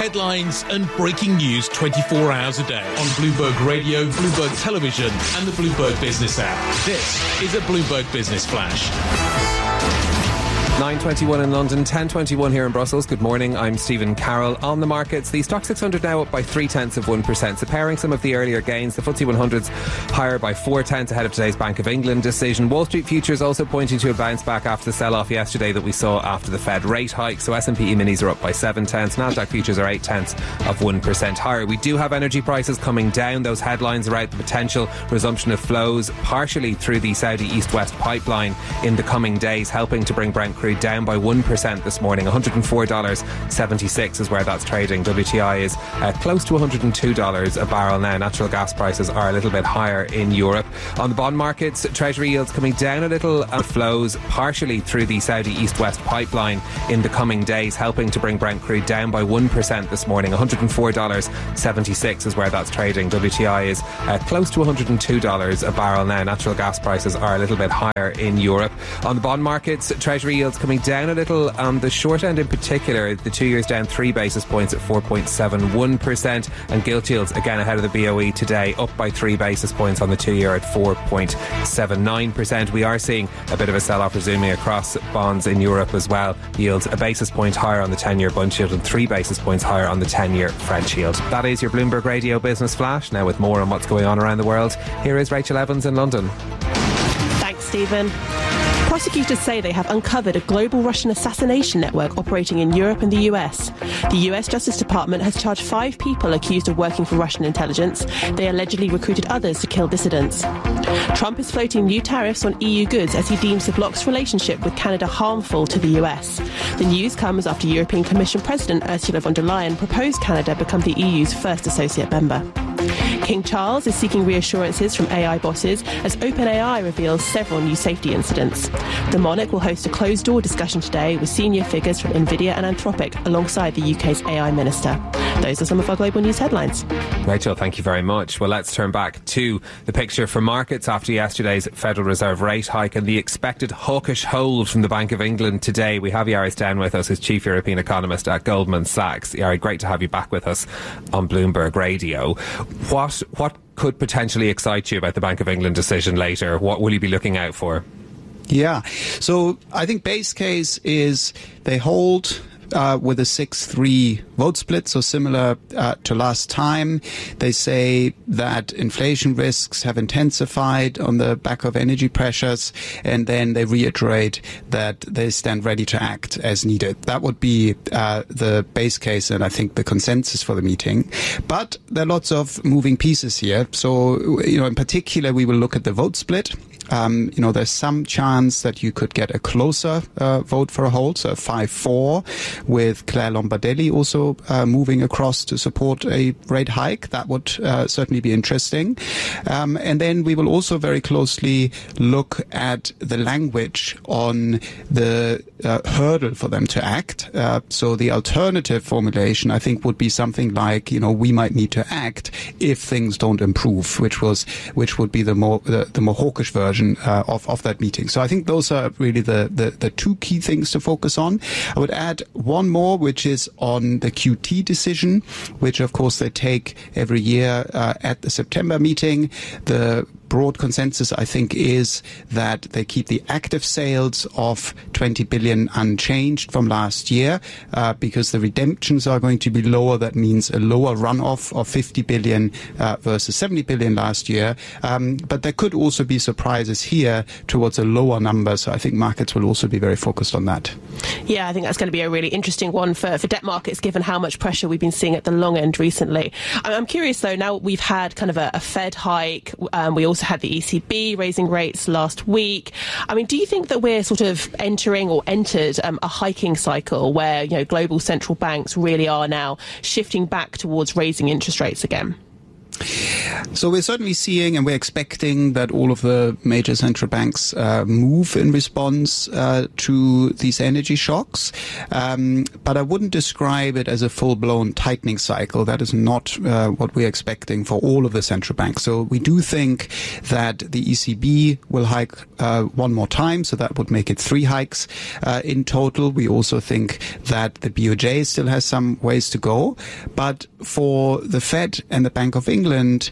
Headlines and breaking news 24 hours a day on Bloomberg Radio, Bloomberg Television and the Bloomberg Business app. This is a Bloomberg Business Flash. 9:21 in London, 10:21 here in Brussels. Good morning, I'm Stephen Carroll. On the markets, the Stoxx 600 now up by 0.3%, so pairing some of the earlier gains. The FTSE 100's higher by 0.4 ahead of today's Bank of England decision. Wall Street futures also pointing to a bounce back after the sell-off yesterday that we saw after the Fed rate hike. So S&P E-minis are up by 0.7. Nasdaq futures are 0.8% higher. We do have energy prices coming down. Those headlines are out, the potential resumption of flows partially through the Saudi East-West pipeline in the coming days, helping to bring Brent crude down by 1% this morning. $104.76 is where that's trading. WTI is close to $102 a barrel now. Natural gas prices are a little bit higher in Europe. On the bond markets, Treasury yields coming down a little, flows partially through the Saudi East-West pipeline in the coming days, helping to bring Brent crude down by 1% this morning. $104.76 is where that's trading. WTI is close to $102 a barrel now. Natural gas prices are a little bit higher in Europe. On the bond markets, Treasury yields coming down a little. On the short end in particular, the 2 years down 3 basis points at 4.71%, and gilt yields again ahead of the BOE today, up by 3 basis points on the 2 year at 4.79%. We are seeing a bit of a sell-off resuming across bonds in Europe as well. Yields a basis point higher on the 10-year Bund yield and 3 basis points higher on the 10-year French yield. That is your Bloomberg Radio Business Flash. Now with more on what's going on around the world, here is Rachel Evans in London. Thanks, Stephen. Prosecutors say they have uncovered a global Russian assassination network operating in Europe and the US. The US Justice Department has charged 5 people accused of working for Russian intelligence. They allegedly recruited others to kill dissidents. Trump is floating new tariffs on EU goods as he deems the bloc's relationship with Canada harmful to the US. The news comes after European Commission President Ursula von der Leyen proposed Canada become the EU's first associate member. King Charles is seeking reassurances from AI bosses as OpenAI reveals several new safety incidents. The monarch will host a closed-door discussion today with senior figures from Nvidia and Anthropic alongside the UK's AI minister. Those are some of our global news headlines. Rachel, thank you very much. Well, let's turn back to the picture for markets after yesterday's Federal Reserve rate hike and the expected hawkish hold from the Bank of England today. We have Yari Stein with us, who's Chief European Economist at Goldman Sachs. Yari, great to have you back with us on Bloomberg Radio. What could potentially excite you about the Bank of England decision later? What will you be looking out for? Yeah, so I think base case is they hold with a 6-3 vote split, so similar to last time. They say that inflation risks have intensified on the back of energy pressures, and then they reiterate that they stand ready to act as needed. That would be the base case and I think the consensus for the meeting. But there are lots of moving pieces here. So, in particular, we will look at the vote split. There's some chance that you could get a closer vote for a hold, so 5-4, with Claire Lombardelli also moving across to support a rate hike. That would certainly be interesting. And then we will also very closely look at the language on the hurdle for them to act. So the alternative formulation, I think, would be something like, we might need to act if things don't improve, which would be the more hawkish version of that meeting. So I think those are really the two key things to focus on. I would add one more, which is on the QT decision, which of course they take every year at the September meeting. The broad consensus, I think, is that they keep the active sales of 20 billion unchanged from last year because the redemptions are going to be lower. That means a lower runoff of 50 billion versus 70 billion last year. But there could also be surprises here towards a lower number. So I think markets will also be very focused on that. Yeah, I think that's going to be a really interesting one for debt markets, given how much pressure we've been seeing at the long end recently. I'm curious, though, now we've had kind of a Fed hike. We also had the ECB raising rates last week. I mean, do you think that we're sort of entering or entered a hiking cycle where, global central banks really are now shifting back towards raising interest rates again? So we're certainly seeing and we're expecting that all of the major central banks move in response to these energy shocks. But I wouldn't describe it as a full-blown tightening cycle. That is not what we're expecting for all of the central banks. So we do think that the ECB will hike one more time, so that would make it 3 hikes in total. We also think that the BOJ still has some ways to go. But for the Fed and the Bank of England,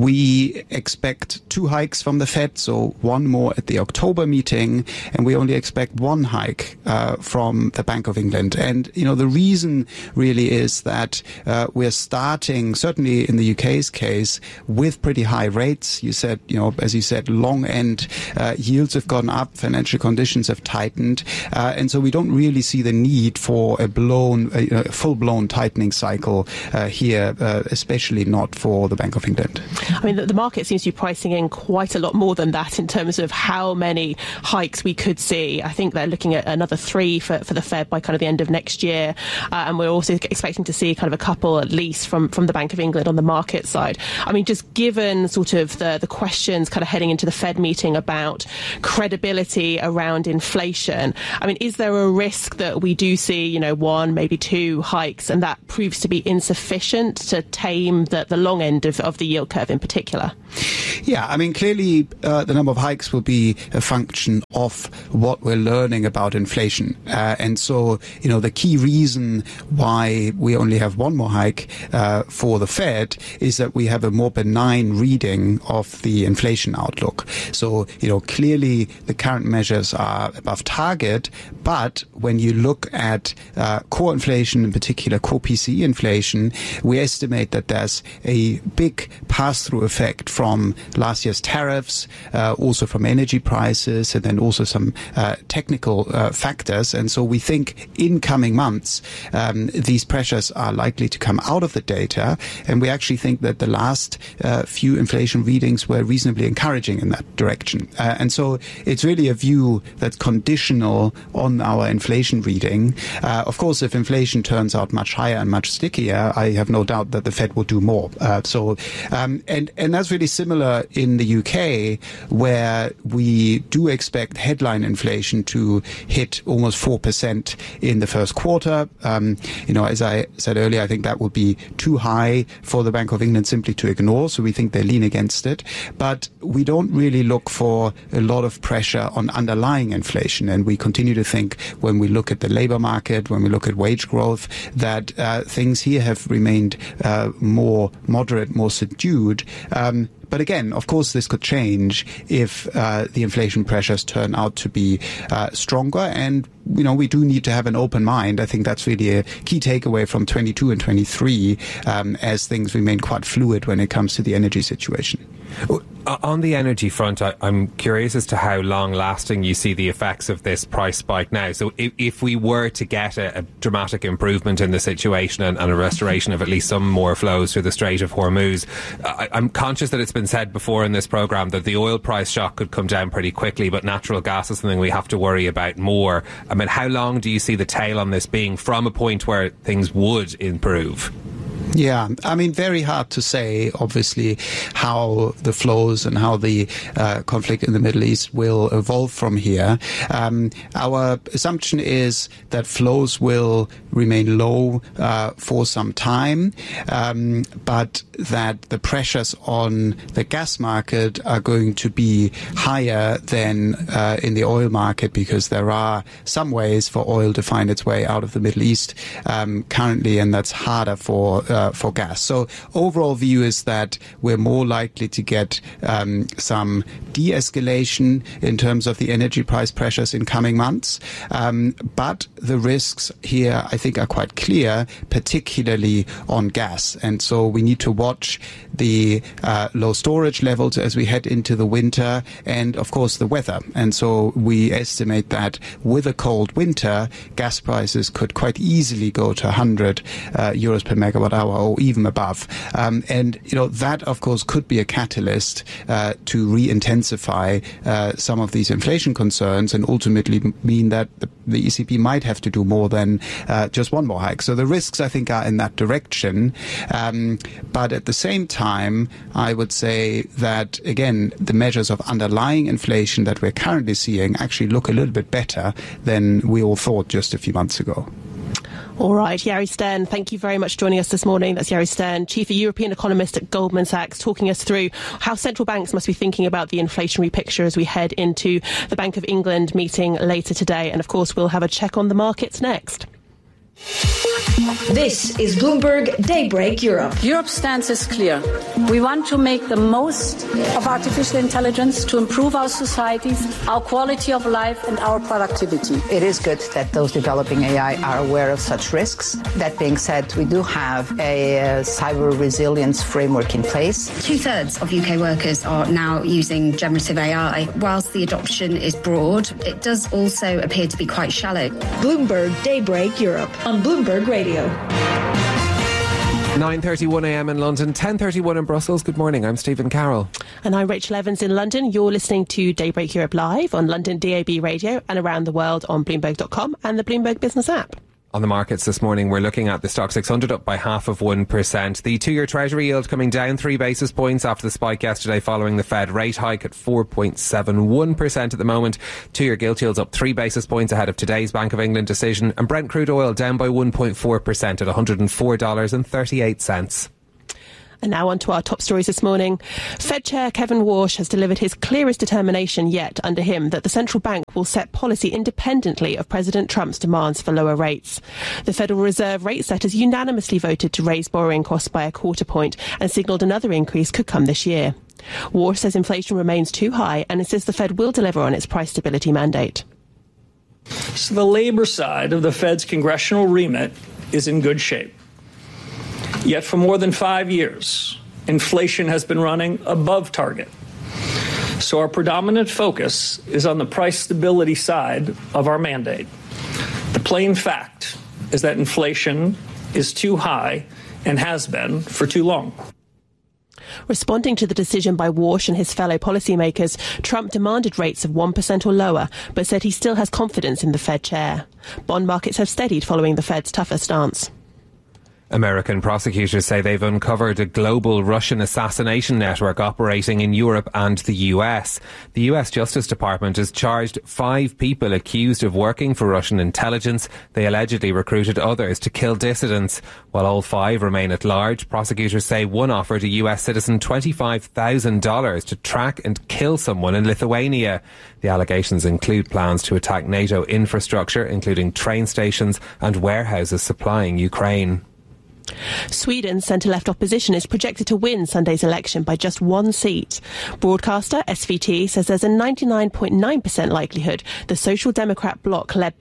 we expect 2 hikes from the Fed, so 1 more at the October meeting, and we only expect 1 hike from the Bank of England. And, the reason really is that we're starting, certainly in the UK's case, with pretty high rates. You said, as you said, long end yields have gone up, financial conditions have tightened, and so we don't really see the need for a full-blown tightening cycle here, especially not for the Bank of England. I mean, the market seems to be pricing in quite a lot more than that in terms of how many hikes we could see. I think they're looking at another 3 for the Fed by kind of the end of next year, and we're also expecting to see kind of a couple at least from the Bank of England on the market side. I mean, just given sort of the questions kind of heading into the Fed meeting about credibility around inflation, I mean, is there a risk that we do see, 1, maybe 2 hikes, and that proves to be insufficient to tame the long end of the yield curve in particular? Yeah, I mean, clearly the number of hikes will be a function of what we're learning about inflation. And so, the key reason why we only have 1 more hike for the Fed is that we have a more benign reading of the inflation outlook. So, clearly the current measures are above target, but when you look at core inflation, in particular core PCE inflation, we estimate that there's a big pass-through effect from last year's tariffs, also from energy prices, and then also some technical factors. And so we think in coming months, these pressures are likely to come out of the data. And we actually think that the last few inflation readings were reasonably encouraging in that direction. And so it's really a view that's conditional on our inflation reading. Of course, if inflation turns out much higher and much stickier, I have no doubt that the Fed will do more. And that's really similar in the UK, where we do expect headline inflation to hit almost 4% in the first quarter. As I said earlier, I think that would be too high for the Bank of England simply to ignore, so we think they lean against it. But we don't really look for a lot of pressure on underlying inflation, and we continue to think when we look at the labor market, when we look at wage growth, that things here have remained more moderate, more subdued. But again, of course, this could change if the inflation pressures turn out to be stronger. And, we do need to have an open mind. I think that's really a key takeaway from 22 and 23, as things remain quite fluid when it comes to the energy situation. On the energy front, I'm curious as to how long-lasting you see the effects of this price spike now. So if we were to get a dramatic improvement in the situation and a restoration of at least some more flows through the Strait of Hormuz, I'm conscious that it's been said before in this programme that the oil price shock could come down pretty quickly, but natural gas is something we have to worry about more. I mean, how long do you see the tail on this being from a point where things would improve? Yeah, I mean, very hard to say, obviously, how the flows and how the conflict in the Middle East will evolve from here. Our assumption is that flows will remain low for some time, but that the pressures on the gas market are going to be higher than in the oil market, because there are some ways for oil to find its way out of the Middle East currently, and that's harder for gas. So overall view is that we're more likely to get some de-escalation in terms of the energy price pressures in coming months. But the risks here, I think, are quite clear, particularly on gas. And so we need to watch the low storage levels as we head into the winter, and of course the weather. And so we estimate that with a cold winter, gas prices could quite easily go to 100 euros per megawatt hour hour or even above. And, that, of course, could be a catalyst to re-intensify some of these inflation concerns and ultimately mean that the ECB might have to do more than just one more hike. So the risks, I think, are in that direction. But at the same time, I would say that, again, the measures of underlying inflation that we're currently seeing actually look a little bit better than we all thought just a few months ago. All right, Yari Stern, thank you very much for joining us this morning. That's Yari Stern, Chief European Economist at Goldman Sachs, talking us through how central banks must be thinking about the inflationary picture as we head into the Bank of England meeting later today. And of course, we'll have a check on the markets next. This is Bloomberg Daybreak Europe. Europe's stance is clear. We want to make the most of artificial intelligence to improve our societies, our quality of life and our productivity. It is good that those developing AI are aware of such risks. That being said, we do have a cyber resilience framework in place. 2/3 of UK workers are now using generative AI. Whilst the adoption is broad, it does also appear to be quite shallow. Bloomberg Daybreak Europe on Bloomberg Radio. 9:31 a.m. in London, 10:31 in Brussels. Good morning, I'm Stephen Carroll. And I'm Rachel Evans in London. You're listening to Daybreak Europe live on London DAB radio and around the world on Bloomberg.com and the Bloomberg Business app. On the markets this morning, we're looking at the Stock 600 up by 0.5%. The 2-year Treasury yield coming down 3 basis points after the spike yesterday following the Fed rate hike at 4.71% at the moment. 2-year gilt yields up 3 basis points ahead of today's Bank of England decision. And Brent crude oil down by 1.4% at $104.38. And now on to our top stories this morning. Fed Chair Kevin Warsh has delivered his clearest determination yet under him that the central bank will set policy independently of President Trump's demands for lower rates. The Federal Reserve rate setters unanimously voted to raise borrowing costs by 0.25 point and signalled another increase could come this year. Warsh says inflation remains too high and insists the Fed will deliver on its price stability mandate. So the labor side of the Fed's congressional remit is in good shape. Yet for more than 5 years, inflation has been running above target. So our predominant focus is on the price stability side of our mandate. The plain fact is that inflation is too high and has been for too long. Responding to the decision by Warsh and his fellow policymakers, Trump demanded rates of 1% or lower, but said he still has confidence in the Fed chair. Bond markets have steadied following the Fed's tougher stance. American prosecutors say they've uncovered a global Russian assassination network operating in Europe and the US. The US Justice Department has charged 5 people accused of working for Russian intelligence. They allegedly recruited others to kill dissidents. While all 5 remain at large, prosecutors say one offered a US citizen $25,000 to track and kill someone in Lithuania. The allegations include plans to attack NATO infrastructure, including train stations and warehouses supplying Ukraine. Sweden's centre-left opposition is projected to win Sunday's election by just 1 seat. Broadcaster SVT says there's a 99.9% likelihood the Social Democrat bloc led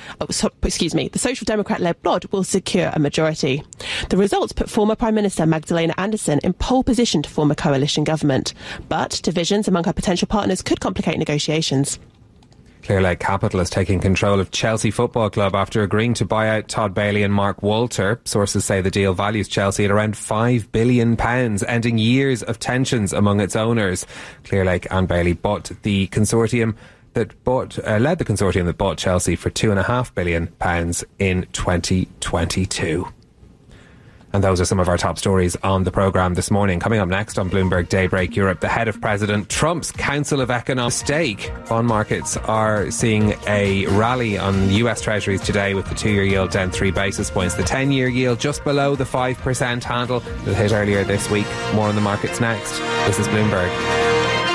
will secure a majority. The results put former Prime Minister Magdalena Andersson in pole position to form a coalition government, but divisions among her potential partners could complicate negotiations. Clearlake Capital is taking control of Chelsea Football Club after agreeing to buy out Todd Bailey and Mark Walter. Sources say the deal values Chelsea at around £5 billion, ending years of tensions among its owners. Clearlake and Bailey led the consortium that bought Chelsea for £2.5 billion in 2022. And those are some of our top stories on the programme this morning. Coming up next on Bloomberg Daybreak Europe, the head of President Trump's Council of Economic Stake. Bond markets are seeing a rally on US Treasuries today with the 2-year yield down 3 basis points. The 10-year yield just below the 5% handle that hit earlier this week. More on the markets next. This is Bloomberg.